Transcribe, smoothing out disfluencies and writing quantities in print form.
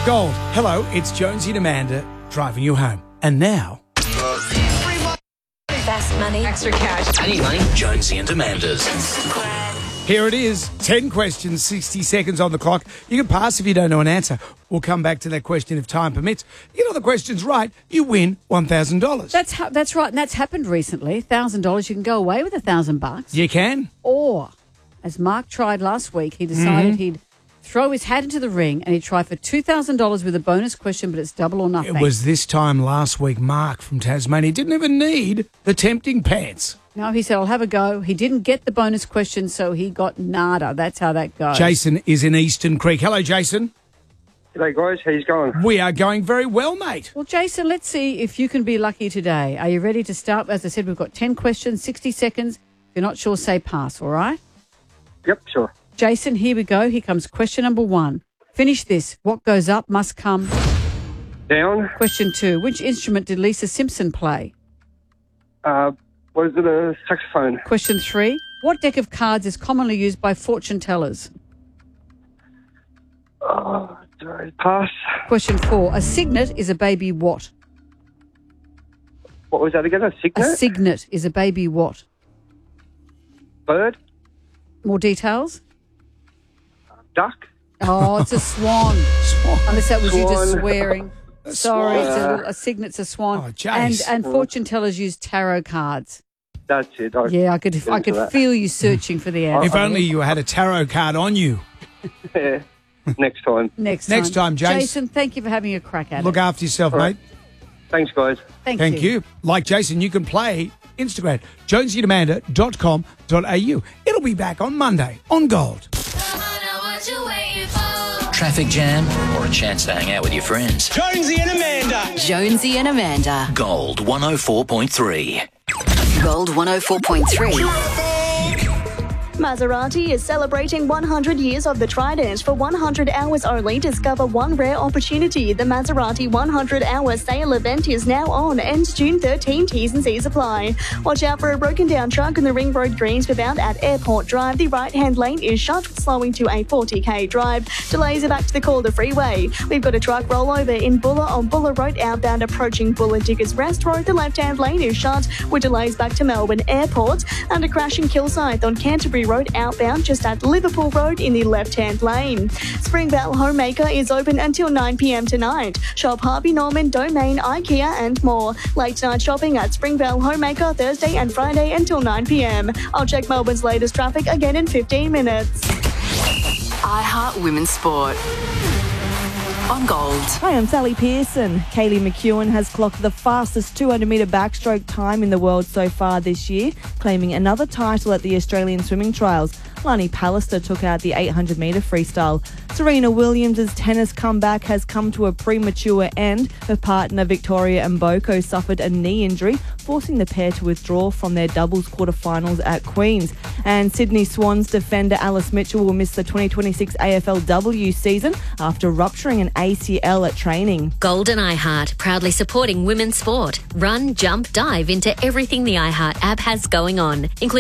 Gold. Hello, it's Jonesy and Amanda driving you home. And now... Fast money. Extra cash. Any money? Jonesy and Amanda's. Here it is. 10 questions, 60 seconds on the clock. You can pass if you don't know an answer. We'll come back to that question if time permits. You get all the questions right, you win $1,000. That's right, and that's happened recently. $1,000, you can go away with $1,000. You can. Or, as Mark tried last week, he decided he'd throw his hat into the ring and he'd try for $2,000 with a bonus question, but it's double or nothing. It was this time last week, Mark from Tasmania didn't even need the tempting pants. No, he said, I'll have a go. He didn't get the bonus question, so he got nada. That's how that goes. Jason is in Eastern Creek. Hello, Jason. G'day, guys. How's going? We are going very well, mate. Well, Jason, let's see if you can be lucky today. Are you ready to start? As I said, we've got 10 questions, 60 seconds. If you're not sure, say pass, all right? Yep, sure. Jason, here we go. Here comes question number 1. Finish this. What goes up must come Down. Question 2. Which instrument did Lisa Simpson play? What is it, a saxophone? Question 3. What deck of cards is commonly used by fortune tellers? Pass. Question 4. A signet is a baby what? What was that again? A A signet? signet is a baby what? Bird? More details? Duck? Oh, it's a swan. Unless that was you just swearing. Sorry, swan. a signet's a swan. Oh, Jace. And fortune tellers use tarot cards. That's it. Yeah, I could feel you searching for the answer. If only you had a tarot card on you. Yeah. Next time. Next time, Jace. Jason, thank you for having a crack at Look it. after yourself, mate. Thanks, guys. Thank you. Like Jason, you can play Instagram, jonesyandamanda.com.au. It'll be back on Monday on Gold. Traffic jam or a chance to hang out with your friends? Jonesy and Amanda. Jonesy and Amanda. Gold 104.3. Gold 104.3. Maserati is celebrating 100 years of the Trident. For 100 hours only, discover one rare opportunity. The Maserati 100-hour sale event is now on. Ends June 13. T's and C's apply. Watch out for a broken-down truck in the Ring Road Greensbound at Airport Drive. The right-hand lane is shut, slowing to a 40k drive. Delays are back to the Calder Freeway. We've got a truck rollover in Buller on Buller Road outbound approaching Buller Diggers Rest Road. The left-hand lane is shut, with delays back to Melbourne Airport. And a crash in Kilsyth on Canterbury Road outbound just at Liverpool Road in the left-hand lane. Springvale Homemaker is open until 9 p.m. tonight. Shop Harvey Norman, Domain, IKEA and more. Late night shopping at Springvale Homemaker Thursday and Friday until 9 p.m. I'll check Melbourne's latest traffic again in 15 minutes. iHeart Women's Sport. On Gold. Hi, I'm Sally Pearson. Kaylee McEwen has clocked the fastest 200-metre backstroke time in the world so far this year, claiming another title at the Australian Swimming Trials. Lani Pallister took out the 800-metre freestyle. Serena Williams' tennis comeback has come to a premature end. Her partner Victoria Mboko suffered a knee injury, forcing the pair to withdraw from their doubles quarterfinals at Queen's. And Sydney Swans defender Alice Mitchell will miss the 2026 AFLW season after rupturing an ACL at training. Gold and iHeart, proudly supporting women's sport. Run, jump, dive into everything the iHeart app has going on, including